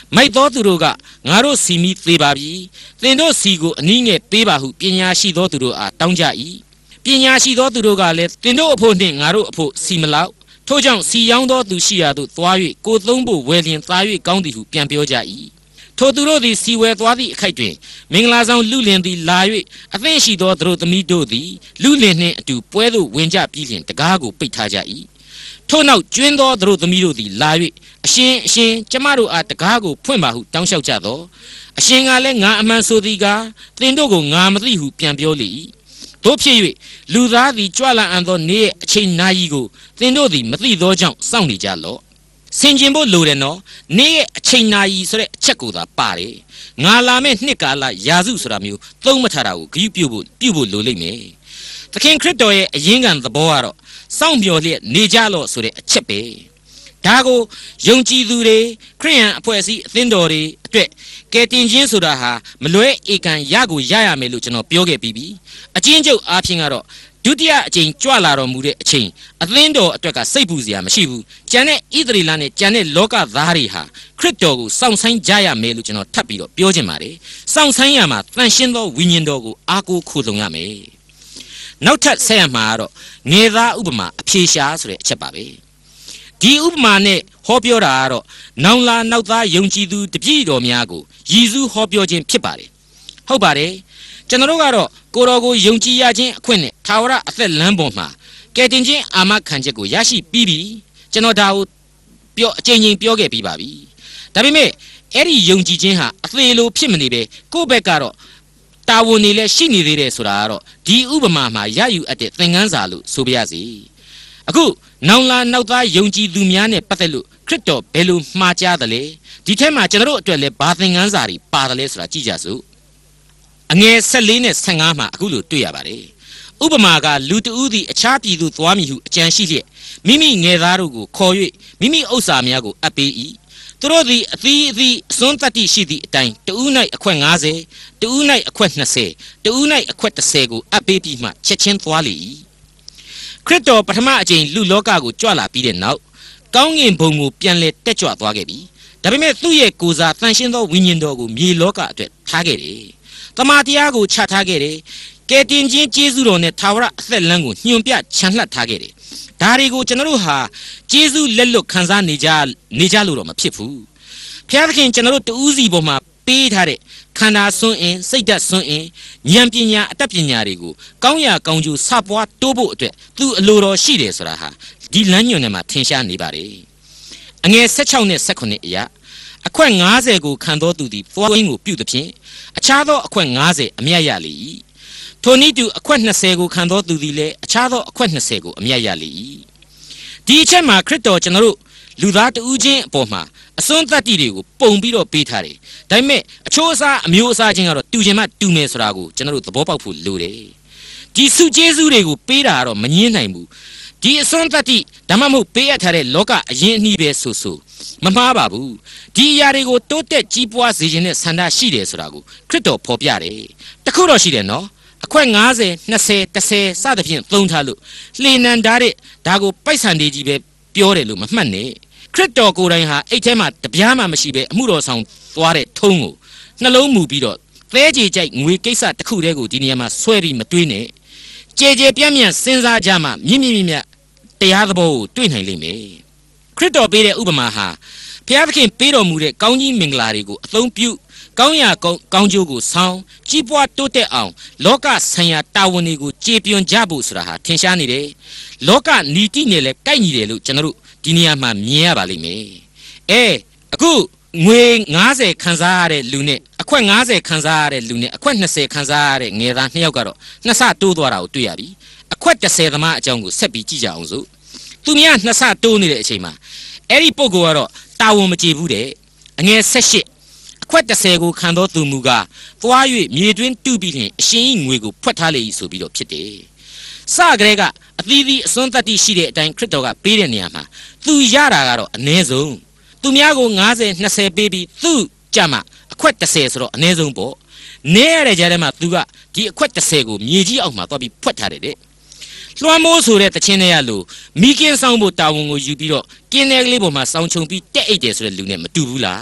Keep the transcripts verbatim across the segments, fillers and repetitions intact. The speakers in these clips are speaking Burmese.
မိုက်တော်သူတို့ကငါတို့စီမီသေးပါပြီသင်တို့စီကိုအနည်းငယ်ပေးပါဟုပညာရှိသောသူတို့အားတောင်းကြ၏ပညာရှိသောသူတို့ကလည်းသင်တို့အဖို့နှင့်ငါတို့အဖို့စီမလောက်ထို့ကြောင့်စီရောင်းသောသူရှိရာသို့သွား၍ကိုသုံးဖို့ဝယ်လျင်သား၍ကောင်းသည်ဟုပြန်ပြောကြ၏ထိုသူတို့သည်စီဝဲသွားသည့်အခိုက်တွင်မင်္ဂလာဆောင်လူလင်သည်လာ၍အသင့်ရှိသောသူတို့သမီးတို့သည်လူလင်နှင့်အတူပွဲသို့ဝင်ကြပြီးလျှင်တကားကိုပိတ်ထားကြ၏ထို့နောက်ကျွင်းသောသူတို့သမီးတို့သည်လာ၍အရှင်အရှင်ကျမတို့အားတကားကိုဖွင့်ပါဟုတောင်းလျှောက်ကြသောအရှင်ကလည်းငါအမှန်ဆိုသည်ကားသင်တို့ကိုငါမသိဟုပြန်ပြောလေ၏တို့ဖြစ်၍လူသားသည်ကြွလာအံ့သောနေ့အချိန်နာရီကိုသင်တို့သည်မသိသောကြောင့်စောင့်နေကြလော့ဆင်ခြင်ဖို့လိုတယ်နော်နေ့ရဲ့အချိန်နာရီဆိုတဲ့အချက်ကိုသာပါတယ်ငါလာမဲ့နှစ်ကာလရာစုဆိုတာမျိုးသုံးမထားတာကိုဂရုပြုဖို့ပြုဖို့လိုလိမ့်မယ်သခင်ခရစ်တော်ရဲ့အရင်းခံသဘောကတော့စောင့်မျှော်လျက်နေကြလော့ဆိုတဲ့အချက်ပဲဒါကိုယုံကြည်သူတွေခရိယန်အဖွဲ့အစည်းအသင်းတော်တွေအတွက်ကယ်တင်ခြင်းဆိုတာဟာမလွဲဧကန်ရကိုရရမယ်လို့ကျွန်တော်ပြောခဲ့ပြီးပြီအချင်းချုပ်အားဖြင့်ကတော့ဒုတိယအကြိမ်ကြွလာတော်မူတဲ့အချိန်အသင်းတော်အတွက်ကစိတ်ပူစရာမရှိဘူးကျန်တဲ့ဣသရေလနဲ့ကျန်တဲ့လောကသားတွေဟာခရစ်တော်ကိုစောင့်ဆိုင်ကြရမယ်လို့ကျွန်တော်ထပ်ပြီးတော့ပြောချင်ပါတယ်စောင့်ဆိုင်ရမှာတန်ရှင်းသောဝိညာဉ်တော်ကိုအားကိုးခိုလုံရမယ်နောက်ထပ်ဆက်ရမှာကတော့ငယ်သားဥပမာအဖြေရှာဆိုတဲ့အချက်ပါပဲဒီဥပမာနဲ့ဟောပြောတာကတော့နောင်လာနောက်သားယုံကြည်သူတပည့်တော်များကိုရည်စူးဟောပြောခြင်းဖြစ်ပါတယ်ဟုတ်ပါတယ်ကျွန်တော်တို့ကတော့ကိုတော်ကိုယုံကြည်ရခြင်းအခွင့်နဲ့ထာဝရအသက်လမ်းပေါ်မှာကယ်တင်ခြင်းအာမခံချက်ကိုရရှိပြီးပြီကျွန်တော်ဒါကိုပြောအချိန်ချင်းပြောခဲ့ပြီးပါပြီဒါပေမဲ့အဲ့ဒီယုံကြည်ခြင်းဟာအသေးလိုဖြစ်မနေပဲကိုယ့်ဘက်ကတော့တာဝန်နေလဲရှိနေသေးတယ်ဆိုတာကတော့ဒီဥပမာမှာရယူအပ်တဲ့သင်ခန်းစာလို့ဆိုပြရစီအခုနောင်လာနောက်သားယုံကြည်သူများနဲ့ပတ်သက်လို့ခရစ်တော်ဘယ်လိုမှားကြားတယ်လဲဒီထဲမှာကျွန်တော်တို့အတွက်လဲဘာသင်ခန်းစာတွေပါတယ်လဲဆိုတာကြည့်ကြစို့အငယ်ဆက်လေးနဲ့ဆယ်ငါးမှာအခုလိုတွေ့ရပါတယ်ဥပမာကလူတဦးသည်အခြားပြည်သို့သွားမည်ဟုအကြံရှိလျက်မိမိငယ်သားတို့ကိုခေါ်၍မိမိဥစ္စာများကိုအပ်ပေး၏သူတို့သည်အသီးအသီးအစွန်းတတ္တိရှိသည့်အတိုင်းတဦး၌အခွက်ငါးဆယ်တဦး၌အခွက်နှစ်ဆယ်တဦး၌အခွက်တစ်ဆယ်ကိုအပ်ပေးပြီးမှချက်ချင်းသွားလေ၏ခရစ်တော်ပထမအကြိမ်လူလောကကိုကြွလာပြီးတဲ့နောက်ကောင်းကင်ဘုံကိုပြန်လဲတက်ကြွသွားခဲ့ပြီဒါပေမဲ့သူ့ရဲ့ကိုယ်စားတန်ရှင်းသောဝိညာဉ်တော်ကိုမြေလောကအတွက်ထားခဲ့တယ်တမန်တရားကိုချထားခဲ့တယ်ကယ်တင်ခြင်းကျေးဇူးတော်နဲ့ထာဝရအသက်လမ်းကိုညွှန်ပြချန်လှပ်ထားခဲ့တယ်ဒါတွေကိုကျွန်တော်တို့ဟာကျေးဇူးလက်လွတ်ခံစားနေကြနေကြလို့တော့မဖြစ်ဘူးဖျားသခင်ကျွန်တော်တို့တူးစီပေါ်မှာပေးထားတဲ့ခန္ဓာစွန့်အင်စိတ်ဓာတ်စွန့်အင်ဉာဏ်ပညာအတတ်ပညာတွေကိုကောင်းရာကောင်းကျိုးစပွားတိုးဖို့အတွက်သူ့အလိုတော်ရှိတယ်ဆိုတာဟာဒီလမ်းညွှန်ထဲမှာထင်ရှားနေပါတယ်အငယ်ဆက်၆နဲ့ဆက်ခုနှစ်အရာအခွက်ငါးဆယ်ကိုခံသောသူသည်သွားဝင်းကိုပြုသဖြင့်အခြားသောအခွက်ငါးဆယ်အမြတ်ရလေ၏ထိုနည်းတူအခွက်နှစ်ဆယ်ကိုခံသောသူသည်လည်းအခြားသောအခွက်နှစ်ဆယ်ကိုအမြတ်ရလေ၏ဒီအချက်မှာခရစ်တော်ကျွန်တော်တို့လူသားတဦးချင်းအပေါ်မှာအစွန်းတတ္တိတွေကိုပုံပြီးတော့ပေးထားတယ်ဒါပေမဲ့အချိုးအစားအမျိုးအစားချင်းကတော့တူချင်မှတူမယ်ဆိုတာကိုကျွန်တော်တို့သဘောပေါက်ဖို့လိုတယ်ဒီစုကျေးဇူးတွေကိုပေးတာကတော့မငင်းနိုင်ဘူးဒီအစွန်းတတ္တိဒါမှမဟုတ်ပေးအပ်ထားတဲ့လောကအရင်အနှီးပဲဆိုဆိုမမှားပါဘူးဒီအရာတွေကိုတိုးတက်ကြီးပွားစေခြင်းနဲ့ဆန္ဒရှိတယ်ဆိုတာကိုခရစ်တော်ဖော်ပြတယ်တခုတော့ရှိတယ်နော်အခွက်ငါးဆယ် နှစ်ဆယ် တစ်ဆယ်စသဖြင့်သုံးထားလို့လှေနံထားတဲ့ဒါကိုပိုက်ဆံတွေကြီးပဲပြောတယ်လို့မမှတ်နဲ့ခရစ်တော်ကိုယ်တိုင်ဟာအိတ်ထဲမှာတပြားမှမရှိပဲအမှုတော်ဆောင်သွားတဲ့ထုံးကိုနှလုံးမူပြီးတော့သဲကြေကြိုက်ငွေကိစ္စတစ်ခုတည်းကိုဒီနေရာမှာဆွဲပြီးမတွေးနဲ့ကြဲကြဲပြန့်ပြန့်စဉ်းစားကြမှမြင့်မြင့်မြင့်မြတ်တရားသဘောကိုတွေ့နိုင်လိမ့်မယ်ခရစ်တော်ပေးတဲ့ဥပမာဟာဘုရားသခင်ပေးတော်မူတဲ့ကောင်းကြီးမင်္ဂလာတွေကိုအသုံးပြုကောင်းရာကောင်းကျိုးကိုဆောင်ကြီးပွားတိုးတက်အောင်လောကဆိုင်ရာတာဝန်တွေကိုကျေပွန်ကြဖို့ဆိုတာဟာထင်ရှားနေတယ်လောကနီတိနဲ့လည်းကိုက်ညီတယ်လို့ကျွန်တော်တို့ဒီနေရာမှာမြင်ရပါလိမ့်မယ်အဲအခုငွေငါးဆယ်ခံစားရတဲ့လူနဲ့အခွက်ငါးဆယ်ခံစားရတဲ့လူနဲ့အခွက်နှစ်ဆယ်ခံစားရတဲ့ငယ်သားနှစ်ယောက်ကတော့နှစ်ဆတိုးသွားတာကိုတွေ့ရပြီအခွက်တစ်ဆယ်သမားအကြောင်းကိုဆက်ပြီးကြည့်ကြအောင်စို့သူများနှစ်ဆတိုးနေတဲ့အချိန်မှာအဲ့ဒီပုဂ္ဂိုလ်ကတော့တာဝန်မကျေဘူးတဲ့အငယ်ဆက်ရှစ်အခွက်တစ်ဆယ်ကိုခံသောသူမူကားသွား၍မြေတွင်းတူးပြီးလျှင်အရှင်၏ငွေကိုဖွက်ထားလေ၏ဆိုပြီးတော့ဖြစ်တယ်စကလေးကအသီးသီးအစွန်းတတ္တိရှိတဲ့အတိုင်းခရစ်တော်ကပေးတဲ့နေရာမှာသူရတာကတော့အနည်းဆုံးသူများကိုငါးဆယ် နှစ်ဆယ်ပေးပြီးသူကြမှာအခွက်တစ်ဆယ်ဆိုတော့အနည်းဆုံးပေါ့နဲရတဲ့ကြားထဲမှာသူကဒီအခွက်တစ်ဆယ်ကိုမြေကြီးအောက်မှာသွားပြီးဖွက်ထားတယ်တဲ့လွှမ်းမိုးဆိုတဲ့တခြင်းတွေကလို့မိကင်းဆောင်ဖို့တာဝန်ကိုယူပြီးတော့ကင်းတဲ့ကလေးပေါ်မှာစောင်းချုံပြီးတက်အိတ်တယ်ဆိုတဲ့လူနဲ့မတူဘူးလား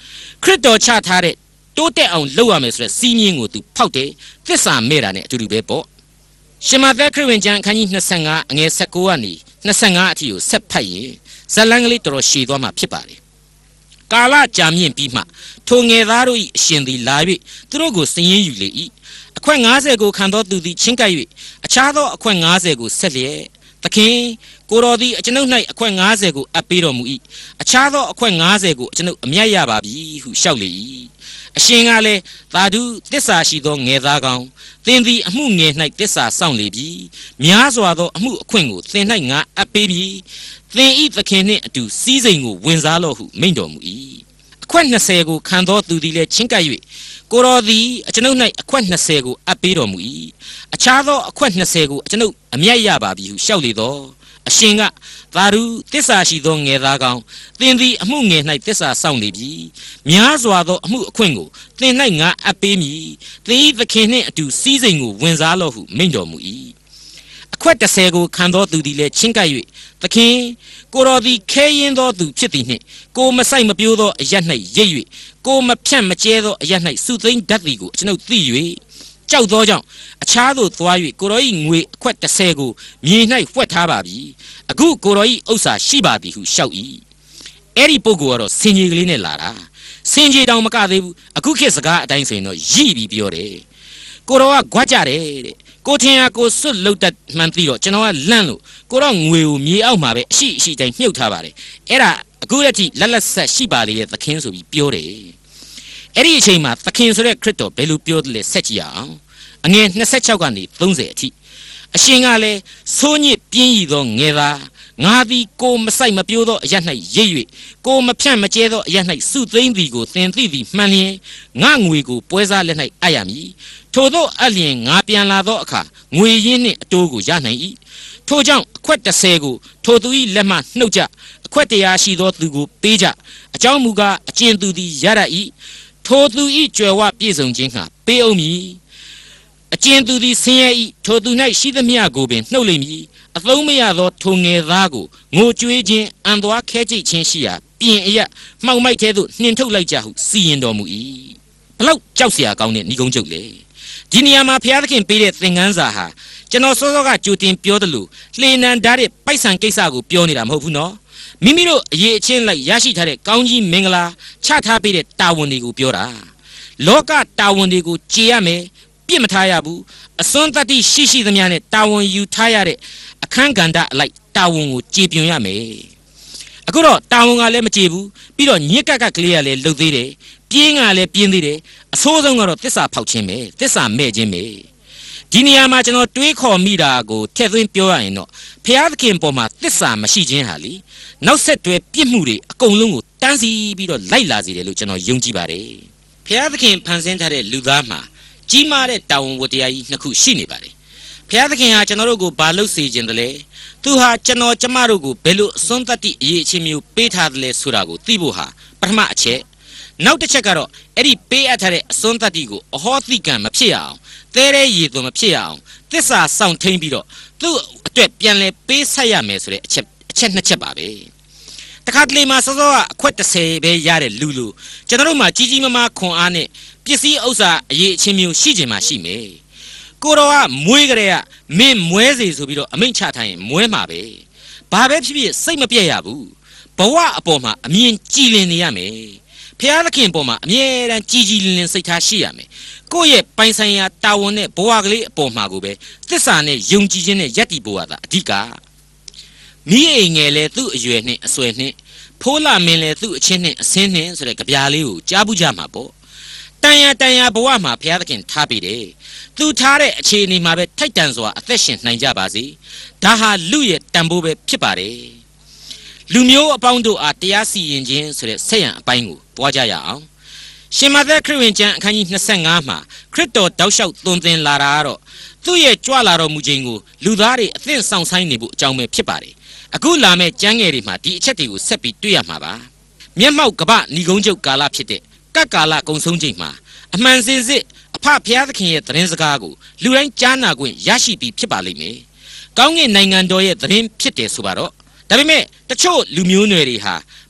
ခရစ်တော်ချထားတဲ့တိုးတက်အောင်လုပ်ရမယ်ဆိုတဲ့စီးမြင်ကိုသူဖောက်တယ်သစ္စာမဲ့တာနဲ့အတူတူပဲပေါ့ရှင်မသက်ခရစ်ဝင်ကျမ်းအခန်းကြီး၂၅အငယ်၁၉ကနေ၂၅အထိကိုဆက်ဖတ်ရင်ဇလံကလေးတော်တော်ရှည်သွားမှာဖြစ်ပါတယ်ကာလကြာမြင့်ပြီးမှထိုငယ်သားတို့၏အရှင်သည်လာ၍သူတို့ကိုစည်ရင်းယူလေ၏အခွင့်၅၀ကိုခံသောသူသည်ချင်းကပ်၍အခြားသောအခွင့်၅၀ကိုဆက်လျက်သခင်ကိုတော်သည်အကျွန်ုပ်၌အခွင့်၅၀ကိုအပ်ပေးတော်မူ၏အခြားသောအခွင့်၅၀ကိုအကျွန်ုပ်အမြတ်ရပါပြီဟုလျှောက်လေ၏အရှင်ကလည်းသာဓုသစ္စာရှိသောငယ်သားကောင်သင်သည်အမှုငယ်၌သစ္စာစောင့်လေပြီများစွာသောအမှုအခွင့်ကိုသင်၌ငါအပ်ပေးပြီသင်ဤသခင်နှင့်အတူစီးစိမ်ကိုဝင်စားလော့ဟုမိန့်တော်မူ၏အခွင့်၂၀ကိုခံသောသူသည်လည်းချင်းကပ်၍ကိုတော်သည်အကျွန်ုပ်၌အခွင့်၂၀ကိုအပ်ပေးတော်မူ၏အခြားသောအခွင့်၂၀ကိုအကျွန်ုပ်အမြတ်ရပါပြီဟုလျှောက်လေသောအရှင်ကသာဓုသစ္စာရှိသောငယ်သားကောင်သင်သည်အမှုငယ်၌သစ္စာစောင့်လေပြီများစွာသောအမှုအခွင့်ကိုသင်၌ငါအပ်ပေးမည်သင်၏သခင်နှင့်အတူစီးစိမ်ကိုဝင်စားလော့ဟုမိန့်တော်မူ၏အခွင့်၁၀ကိုခံသောသူသည်လည်းချင်းကပ်၍သခင်ကိုတော်သည်ခဲရင်သောသူဖြစ်သည်နှင့်ကိုမဆိုင်မပြိုးသောအရ၌ရိပ်၍ကိုမဖြန့်မကျဲသောအရ၌စုသိမ့်တတ်သည်ကိုကျွန်ုပ်သိ၍ကြောက်သောကြောင့်အခြားသို့သွား၍ကိုတော်၏ငွေအခွက်၁၀ကိုမြေ၌ဖွက်ထားပါပြီအခုကိုတော်၏ဥစ္စာရှိပါသည်ဟုလျှောက်၏အဲ့ဒီပုဂ္ဂိုလ်ကတော့စင်ကြီးကလေးနဲ့လာတာစင်ကြီးတောင်မကသေးဘူးအခုခေတ်စကားအတိုင်းဆိုရင်တော့ရိပြီးပြောတယ်ကိုတော်ကကြွားကြတယ်တဲ့ကိုထင်ဟာကိုစွတ်လုတ်တတ်မှန်ပြီးတော့ကျွန်တော်ကလန့်လို့ကိုတော့ငွေကိုမြေအောက်မှာပဲအရှိအရှိတိုင်းမြုပ်ထားပါတယ်အဲ့ဒါအခုလက်ထိလက်လက်ဆက်ရှိပါလေတဲ့သခင်ဆိုပြီးပြောတယ်အဲ့ဒီအချိန်မှာသခင်ဆိုတဲ့ခရစ်တော်ဘယ်လိုပြောတယ်လဲဆက်ကြည့်အောင်အငယ်၂၆ကနေ၃၀အထိအရှင်ကလည်းဆိုးညစ်ပြင်းရည်သောငယ်သားငါသည်ကိုမဆိုင်မပြိုးသောအရ၌ရိပ်၍ကိုမဖြန့်မကျဲသောအရ၌စုသိမ့်သည်ကိုသင်သိသည်မှန်လျင်ငါငွေကိုပွဲစားလက်၌အပ်ရမည်ထို့သောအလျင်ငါပြန်လာသောအခါငွေရင်းနှင့်အတိုးကိုရနိုင်၏ထို့ကြောင့်အခွက်၁၀ကိုထိုသူ၏လက်မှနှုတ်ကြအခွက်တရားရှိသောသူကိုပေးကြအကြောင်းမူကားအကျဉ်သူသည်ရတတ်၏ထိုသူ၏ကြွယ်ဝပြည့်စုံခြင်းဟာပေးအောင်မည်အကျဉ်သူသည်ဆင်းရဲ၏ထိုသူ၌ရှိသမျှကိုပင်နှုတ်လိမ့်မည်အသုံးမရသောထိုငယ်သားကိုငိုကြွေးခြင်းအံသွားခဲကြိတ်ခြင်းရှိရာပြင်အရမှောက်မိုက်သေးသို့နှင်ထုတ်လိုက်ကြဟုစီရင်တော်မူ၏ဘလောက်ကြောက်စရာကောင်းတဲ့ဏိဂုံးချုပ်လေဒီနေရာမှာဘုရားသခင်ပေးတဲ့သင်ခန်းစာဟာကျွန်တော်စောစောကကြိုတင်ပြောတယ်လို့လှေနံဓာတ်တဲ့ပိုက်ဆံကိစ္စကိုပြောနေတာမဟုတ်ဘူးနော်မိမိတို့အရေးအချင်းလိုက်ရရှိထားတဲ့ကောင်းကြီးမင်္ဂလာချထားပေးတဲ့တာဝန်တွေကိုပြောတာလောကတာဝန်တွေကိုကြေရမယ်ပြစ်မထားရဘူးအစွန်းတတ္တိရှိရှိသမျှနဲ့တာဝန်ယူထားရတဲ့အခန်းကဏ္ဍအလိုက်တာဝန်ကိုကြေပြွန်ရမယ်အခုတော့တာဝန်ကလည်းမကြေဘူးပြီးတော့ညစ်ကက်ကကလေးကလည်းလှုပ်သေးတယ်ပြင်းကလည်းပြင်းသေးတယ်အဆိုးဆုံးကတော့သစ္စာဖောက်ခြင်းပဲသစ္စာမဲ့ခြင်းပဲဒီနေရာမှာကျွန်တော်တွေးခေါ်မိတာကိုထည့်သွင်းပြောရရင်တော့ဘုရားသခင်ပေါ်မှာသစ္စာမရှိခြင်းဟာလေနောက်ဆက်တွဲပြစ်မှုတွေအကုန်လုံးကိုတန်းစီပြီးတော့လိုက်လာစေတယ်လို့ကျွန်တော်ယုံကြည်ပါတယ်ဘုရားသခင်ဖန်ဆင်းထားတဲ့လူသားမှာကြီးမားတဲ့တာဝန်ဝတ္တရားကြီးနှစ်ခုရှိနေပါတယ်ဘုရားသခင်ဟာကျွန်တော်တို့ကိုဘာလို့စေခြင်းတလဲသူဟာကျွန်တော်ကျမတို့ကိုဘယ်လိုအစွန်းတတ္တိအရေးအချင်းမျိုးပေးထားတယ်လဲဆိုတာကိုသိဖို့ဟာပထမအချက်နောက်တစ်ချက်ကတော့အဲ့ဒီပေးအပ်ထားတဲ့အစွန်းတတ္တိကိုအဟောသိကံမဖြစ်ရအောင်သဲရဲရည်သွမဖြစ်ရအောင်သစ္စာစောင့်ထိန်ပြီးတော့သူ့အတွက်ပြန်လဲပေးဆက်ရမယ်ဆိုတဲ့အချက်အချက်နှစ်ချက်ပါပဲတခါတလေမှာစောစောကအခွက်၁၀ပဲရတဲ့လူလူကျွန်တော်တို့မှာကြီးကြီးမားမားခွန်အားနဲ့ပစ္စည်းဥစ္စာအရေးအချင်းမျိုးရှိခြင်းမှရှိမယ်ကိုတော်ကမွေးကြတဲ့ကမင်းမွဲစေဆိုပြီးတော့အမိန့်ချထားရင်မွဲမှာပဲဘာပဲဖြစ်ဖြစ်စိတ်မပြည့်ရဘူးဘဝအပေါ်မှာအမြင်ကြည်လင်နေရမယ်ဖျားသခင်ပေါ်မှာအမြဲတမ်းကြည်ကြည်လင်လင်စိတ်ထားရှိရမယ်ကိုယ့်ရဲ့ပိုင်ဆိုင်ရာတာဝန်နဲ့ဘဝကလေးအပေါ်မှာကိုပဲသစ္စာနဲ့ယုံကြည်ခြင်းနဲ့ယက်တည်ဖို့ဟာအဓိကမိအိမ်ငယ်လဲသူ့အရွယ်နဲ့အဆွဲနဲ့ဖိုးလာမင်းလဲသူ့အချင်းနဲ့အစင်းနဲ့ဆိုတဲ့ကြပြားလေးကိုကြားဘူးကြမှာပေါ့တန်ရတန်ရဘဝမှာဘုရားသခင်ထားပေးတယ်သူထားတဲ့အခြေအနေမှာပဲထိုက်တန်စွာအသက်ရှင်နိုင်ကြပါစေဒါဟာလူရဲ့တန်ဖိုးပဲဖြစ်ပါတယ်လူမျိုးအပေါင်းတို့အားတရားစီရင်ခြင်းဆိုတဲ့ဆက်ရန်အပိုင်းကိုတွားကြရအောင်ရှင်မသက်ခရစ်ဝင်ကျမ်းအခန်းကြီး၂၅မှာခရစ်တော်တောက်လျှောက်သွန်သင်လာတာကတော့သူ့ရဲ့ကြွလာတော်မူခြင်းကိုလူသားတွေအသင့်ဆောင်ဆိုင်နေဖို့အကြောင်းပဲဖြစ်ပါတယ်အခုလာမယ့်ကျမ်းငယ်တွေမှာဒီအချက်တွေကိုဆက်ပြီးတွေ့ရမှာပါမျက်မှောက်ကပ္ပဏီကုန်းချုပ်ကာလဖြစ်တဲ့ကတ်ကာလကုံဆုံးချိန်မှာအမှန်စင်စစ်အဖဘုရားသခင်ရဲ့သတင်းစကားကိုလူတိုင်းကြားနာခွင့်ရရှိပြီးဖြစ်ပါလိမ့်မယ်ကောင်းကင်နိုင်ငံတော်ရဲ့သတင်းဖြစ်တယ်ဆိုပါတော့ဒါပေမဲ့တချို့လူမျိုးနွယ်တွေဟာဘ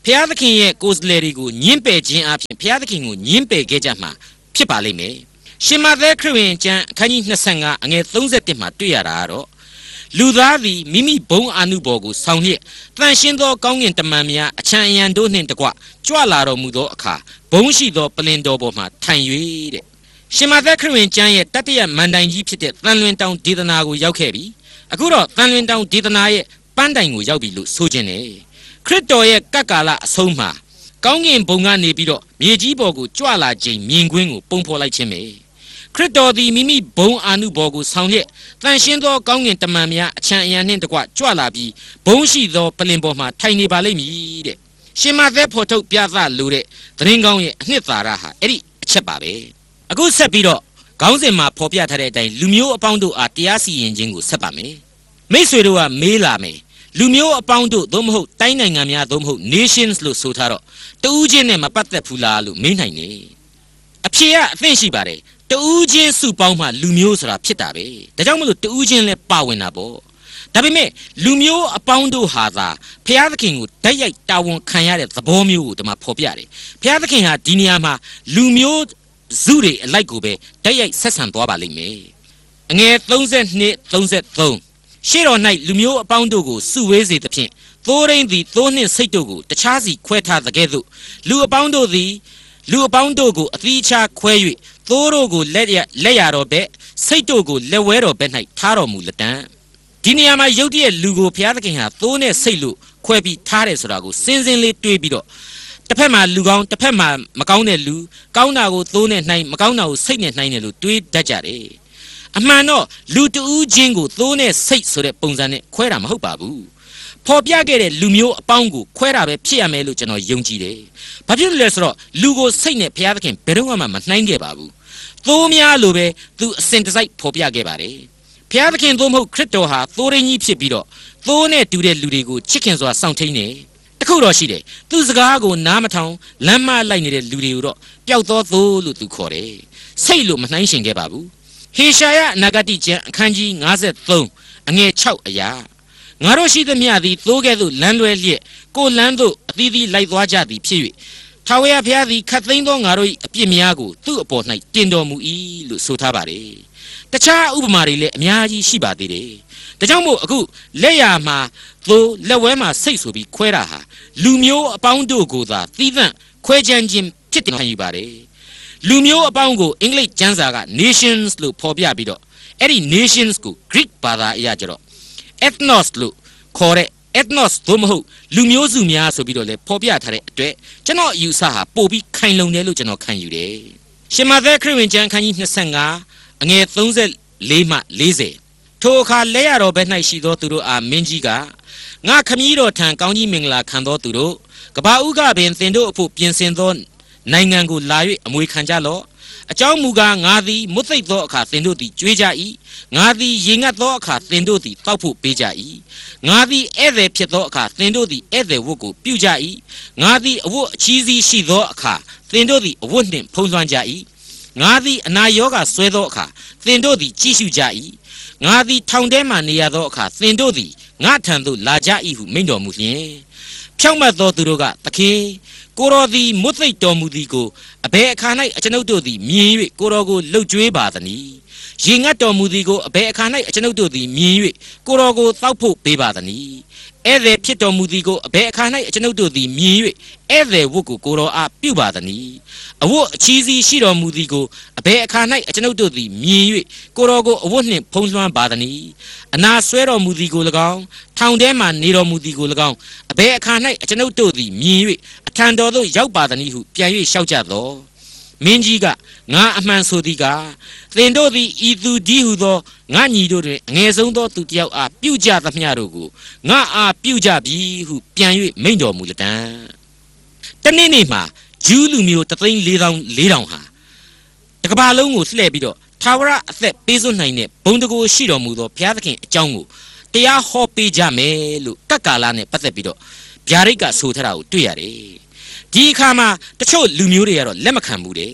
ဖျားသခင်ရဲ့ကိုယ်စားလှယ်တွေကိုညှင်းပယ်ခြင်းအပြင်ဖျားသခင်ကိုညှင်းပယ်ခဲ့ကြမှာဖြစ်ပါလိမ့်မယ်ရှင်မသက်ခရစ်ဝင်ကျမ်းအခန်းကြီး၂၅အငယ်၃၁မှာတွေ့ရတာကတော့လူသားသည်မိမိဘုံအာနုဘော်ကိုဆောင်လျက်တန်ရှင်းသောကောင်းကင်တမန်များအချမ်းအယံတို့နှင့်တကွကြွလာတော်မူသောအခါဘုံရှိသောပလင်တော်ပေါ်မှထိုင်၍တဲ့ရှင်မသက်ခရစ်ဝင်ကျမ်းရဲ့တတိယမန်တိုင်ကြီးဖြစ်တဲ့သံလွင်တောင်ဒေသနာကိုရောက်ခဲ့ပြီအခုတော့သံလွင်တောင်ဒေသနာရဲ့ပန်းတိုင်ကိုရောက်ပြီလို့ဆိုခြင်းနဲ့ခရစ်တော်ရဲ့ကပ်ကာလအဆုံးမှာကောင်းကင်ဘုံကနေပြီးတော့မြေကြီးပေါ်ကိုကြွလာခြင်းမြင်ကွင်းကိုပုံဖော်လိုက်ခြင်းပဲခရစ်တော်သည်မိမိဘုံအာနုဘော်ကိုဆောင်လျက်တန်ရှင်းသောကောင်းကင်တမန်များအချမ်းအယံနှင့်တကွကြွလာပြီးဘုံရှိသောပလင်ပေါ်မှာထိုင်နေပါလိမ့်မည်တဲ့ရှင်မသက်ဖော်ထုတ်ပြသလိုတဲ့သတင်းကောင်းရဲ့အနှစ်သာရဟာအဲ့ဒီအချက်ပါပဲအခုဆက်ပြီးတော့ခေါင်းစဉ်မှာဖော်ပြထားတဲ့အတိုင်းလူမျိုးအပေါင်းတို့အားတရားစီရင်ခြင်းကိုဆက်ပါမယ်မိတ်ဆွေတို့ကမေးလာမယ်လူမျိုးအပေါင်းတို့သို့မဟုတ်တိုင်းနိုင်ငံများသို့မဟုတ် nations လို့ဆိုထားတော့တူးချင်းနဲ့မပတ်သက်ဘူးလားလို့မေးနိုင်တယ်အဖြေကအသင့်ရှိပါတယ်တူးချင်းစုပေါင်းမှလူမျိုးဆိုတာဖြစ်တာပဲဒါကြောင့်မလို့တူးချင်းလည်းပါဝင်တာပေါ့ဒါပေမဲ့လူမျိုးအပေါင်းတို့ဟာသာဘုရားသခင်ကိုဓာတ်ရိုက်တာဝန်ခံရတဲ့သဘောမျိုးကိုဒီမှာဖော်ပြတယ်ဘုရားသခင်ဟာဒီနေရာမှာလူမျိုးစုတွေအလိုက်ကိုပဲဓာတ်ရိုက်ဆက်ဆံသွားပါလိမ့်မယ်အငယ်၃၂ ၃၃ရှေ့တော်၌လူမျိုးအပေါင်းတို့ကိုစုဝေးစေသဖြင့်သိုးရင်းသည်သိုးနှင့်စိတ်တို့ကိုတခြားစီခွဲထားသကဲ့သို့လူအပေါင်းတို့သည်လူအပေါင်းတို့ကိုအသီးခြားခွဲ၍သိုးတို့ကိုလက်ရလက်ရတော်ဘက်စိတ်တို့ကိုလက်ဝဲတော်ဘက်၌ထားတော်မူလက်တံဒီနေရာမှာယုတ်တည်းလူကိုဘုရားသခင်ဟာသိုးနဲ့စိတ်လို့ခွဲပြီးထားတယ်ဆိုတာကိုစင်စင်လေးတွေးပြီးတော့တစ်ဖက်မှာလူကောင်းတစ်ဖက်မှာမကောင်းတဲ့လူကောင်းတာကိုသိုးနဲ့နှိုင်းမကောင်းတာကိုစိတ်နဲ့နှိုင်းတယ်လို့တွေးတတ်ကြတယ်အမှန်တော့လူတဦးချင်းကိုသိုးနဲ့စိတ်ဆိုတဲ့ပုံစံနဲ့ခွဲတာမဟုတ်ပါဘူးဖော်ပြခဲ့တဲ့လူမျိုးအပေါင်းကိုခွဲတာပဲဖြစ်ရမယ်လို့ကျွန်တော်ယုံကြည်တယ်ဘာဖြစ်လို့လဲဆိုတော့လူကိုစိတ်နဲ့ဘုရားသခင်ဘယ်တော့မှမနှိုင်းခဲ့ပါဘူးသိုးများလိုပဲသူအစဉ်တစိုက်ဖော်ပြခဲ့ပါတယ်ဘုရားသခင်သို့မဟုတ်ခရစ်တော်ဟာသိုးရင်းကြီးဖြစ်ပြီးတော့သိုးနဲ့တူတဲ့လူတွေကိုချစ်ခင်စွာစောင့်ထိန်နေတခုတော့ရှိတယ်သူစကားကိုနားမထောင်လမ်းမလိုက်နေတဲ့လူတွေကိုတော့ပျောက်သောသိုးလို့သူခေါ်တယ်စိတ်လို့မနှိုင်းရှင်ခဲ့ပါဘူးဟေရှာယအနာဂတိကျမ်းအခန်းကြီး၅၃အငယ်၆အရာငါတို့ရှိသမျှသည်သိုးကဲ့သို့လမ်းလွဲလျက်ကိုလမ်းသို့အသီးသီးလိုက်သွားကြသည်ဖြစ်၍ထာဝရဘုရားသည်ခတ်သိမ်းသောငါတို့၏အပြစ်များကိုသူ့အပေါ်၌တင်တော်မူ၏လို့ဆိုထားပါတယ်တခြားဥပမာတွေလည်းအများကြီးရှိပါသေးတယ်ဒါကြောင့်မို့အခုလက်ရမှာသို့လက်ဝဲမှာစိတ်ဆိုပြီးခွဲတာဟာလူမျိုးအပေါင်းတို့ကိုသာသီးသန့်ခွဲခြမ်းခြင်းဖြစ်တယ်ခံယူပါတယ်လူမျိုးအပေါင်းကိုအင်္ဂလိပ်ကျမ်းစာက nations လို့ဖော်ပြပြီးတော့အဲ့ဒီ nations ကို Greek ဘာသာအရကျတော့ ethnos လို့ခေါ်တဲ့ ethnos သို့မဟုတ်လူမျိုးစုများဆိုပြီးတော့လည်းဖော်ပြထားတဲ့အတွက်ကျွန်တော်အယူဆဟာပို့ပြီးခိုင်လုံတယ်လို့ကျွန်တော်ခံယူတယ်ရှင်မသက်ခရစ်ဝင်ကျမ်းအခန်းကြီး၂၅အငယ်၃၄မှ၄၀ထိုအခါလက်ရတော်ဘက်၌ရှိသောသူတို့အားမင်းကြီးကငါခမည်းတော်ထံကောင်းကြီးမင်္ဂလာခံသောသူတို့ကဘာဥကပင်သင်တို့အဖို့ပြင်ဆင်သောနိုင်ငံကိုလာ၍အမွေခံကြလော့အကြောင်းမူကားငါသည်မွတ်သိပ်သောအခါသင်တို့သည်ကြွေးကြ၏ငါသည်ရေငတ်သောအခါသင်တို့သည်တောက်ဖို့ပေးကြ၏ငါသည်ဧည့်သည်ဖြစ်သောအခါသင်တို့သည်ဧည့်သည်ဝတ်ကိုပြုကြ၏ငါသည်အဝတ်အချီးစီးရှိသောအခါသင်တို့သည်အဝတ်နှင့်ဖုံးလွှမ်းကြ၏ငါသည်အနာရောဂါဆွဲသောအခါသင်တို့သည်ကြည့်ရှုကြ၏ငါသည်ထောင်ထဲမှနေရသောအခါသင်တို့သည်ငါထံသို့လာကြ၏ဟုမိန့်တော်မူလျှင်ဖြောင့်မတ်သောသူတို့ကသခင်ကိုတော်သည်မွတ်သိပ်တော်မူသည်ကိုအဘယ်အခါ၌အကျွန်ုပ်တို့သည်မြင်၍ကိုတော်ကိုလှုပ်ကြွေးပါသနည်းရေငတ်တော်မူသည်ကိုအဘယ်အခါ၌အကျွန်ုပ်တို့သည်မြင်၍ကိုတော်ကိုတောက်ဖို့ပေးပါသနည်းဧည့်သည်ဖြစ်တော်မူသည်ကိုအဘယ်အခါ၌အကျွန်ုပ်တို့သည်မြင်၍ဧည့်သည်ဝတ်ကိုကိုတော်အားပြုပါသနည်းအဝတ်အချီးစီးရှိတော်မူသည်ကိုအဘယ်အခါ၌အကျွန်ုပ်တို့သည်မြင်၍ကိုတော်ကိုအဝတ်နှင့်ဖုံးလွှမ်းပါသနည်းအနာဆွဲတော်မူသည်ကို၎င်းထောင်ထဲမှနေတော်မူသည်ကို၎င်းအဘယ်အခါ၌အကျွန်ုပ်တို့သည်မြင်၍အထံတော်သို့ရောက်ပါသနည်းဟုပြန်၍လျှောက်ကြသောမင်းကြီးကငါအမှန်ဆိုသည်ကသင်တို့သည်ဤသူဒီဟုသောငါညီတို့တွင်အငယ်ဆုံးသောသူတစ်ယောက်အားပြုကြသမျှတို့ကိုငါအားပြုကြပြီဟုပြန်၍မိန့်တော်မူလတံတနေ့နေ့မှာဂျူးလူမျိုးတသိန်းလေးသောင်းလေးထောင်ဟာတကဘာလုံးကိုလှည့်ပြီးတော့ထာဝရအသက်ပေးစွန့်နိုင်တဲ့ဘုံတကူရှိတော်မူသောဘုရားသခင်အကြောင်းကိုတရားဟောပေးကြမယ်လို့ကတ်ကာလနဲ့ပတ်သက်ပြီးတော့ဗျာဒိတ်ကဆိုထားတာကိုတွေ့ရတယ်ဒီအခါမှာတချို့လူမျိုးတွေကတော့လက်မခံဘူးတဲ့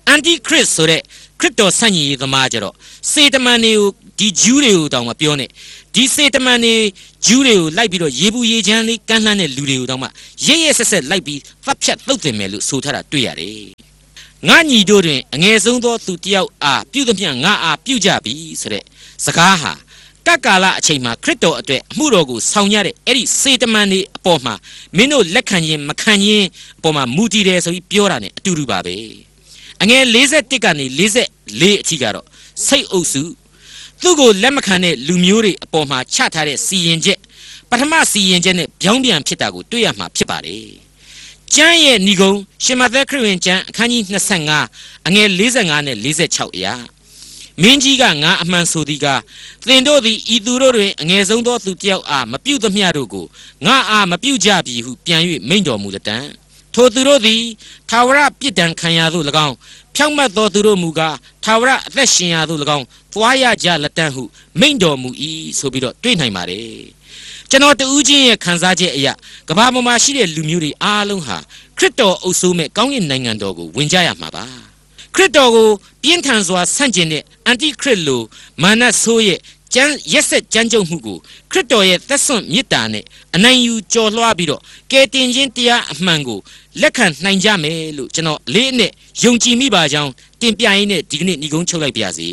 Antichrist ဆိုတဲ့ခရစ်တော်ဆန့်ကျင်ရေးသမားကြတော့စေတမန်တွေကိုဒီဂျူးတွေကိုတောင်မှပြောနေဒီစေတမန်တွေဂျူးတွေကိုလိုက်ပြီးတော့ရေဘူးရေချမ်းလေးကမ်းလှမ်းတဲ့လူတွေကိုတောင်မှရဲရဲဆက်ဆက်လိုက်ပြီးဖတ်ဖြတ်သုတ်တင်မယ်လို့ဆိုထားတာတွေ့ရတယ်ငါညီတို့တွင်အငယ်ဆုံးသောသူတယောက်အားပြုသမျှငါအားပြုကြပြီဆိုတဲ့စကားဟာကကာလအချိန်မှာခရစ်တော်အတွက်အမှုတော်ကိုဆောင်ရတဲ့အဲ့ဒီစေတမန်တွေအပေါ်မှာမင်းတို့လက်ခံခြင်းမခံခြင်းအပေါ်မှာမူတည်တယ်ဆိုပြီးပြောတာ ਨੇ အတူတူပါပဲအငယ်၄၁ကနေ၄၄အထိကတော့စိတ်အုပ်စုသူ့ကိုလက်မခံတဲ့လူမျိုးတွေအပေါ်မှာချထားတဲ့စီရင်ချက်ပထမစီရင်ချက်နဲ့ပြောင်းပြန်ဖြစ်တာကိုတွေ့ရမှာဖြစ်ပါတယ်ကျမ်းရဲ့ဏိဂုံးရှင်မသက်ခရစ်ဝင်ကျမ်းအခန်းကြီး၂၅အငယ်၄၅နဲ့၄၆အရာမင်းကြီးကငါအမှန်ဆိုသည်ကသင်တို့သည်ဤသူတို့တွင်အငယ်ဆုံးသောသူတယောက်အားမပြုသမျှတို့ကိုငါအားမပြုကြပြီဟုပြန်၍မိန့်တော်မူတတ်ထိုသူတို့သည်ထာဝရပြစ်ဒဏ်ခံရသို့၎င်းဖြောင့်မတ်သောသူတို့မူကားထာဝရအသက်ရှင်ရသို့၎င်းသွားရကြလက်တန်းဟုမိန့်တော်မူ၏ဆိုပြီးတော့တွေ့နိုင်ပါတယ်ကျွန်တော်တူးချင်းရဲ့ခန်းစားချက်အရာကဘာပေါ်မှာရှိတဲ့လူမျိုးတွေအားလုံးဟာခရစ်တော်အုပ်စိုးမဲ့ကောင်းကင်နိုင်ငံတော်ကိုဝင်ကြရမှာပါခရစ်တော်ကိုပြင်းထန်စွာဆန့်ကျင်တဲ့အန်တီခရစ်လိုမာနဆိုးရဲ့ကျမ်းရက်ဆက်ကြမ်းကြုတ်မှုကိုခရစ်တော်ရဲ့သက်စွန့်မေတ္တာနဲ့အနိုင်ယူကြော်လွှားပြီးတော့ကယ်တင်ခြင်းတရားအမှန်ကိုလက်ခံနိုင်ကြမယ်လို့ကျွန်တော်အလေးအနက်ယုံကြည်မိပါကြောင်းတင်ပြရင်းနဲ့ဒီကနေ့ညီကုန်းချုပ်လိုက်ပါရစေ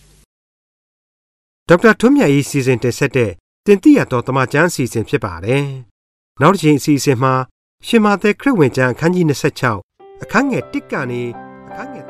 ဒေါက်တာထွန်းမြတ်၏စီစဉ်တင်ဆက်တဲ့တင်ပြရတော်တမချန်းအစီအစဉ်ဖြစ်ပါတယ်နောက်တစ်ချိန်အစီအစဉ်မှာရှင်မာသက်ခရစ်ဝင်ကျမ်းအခန်းကြီး၂၆အခန်းငယ်၁ကနေအခန်းငယ်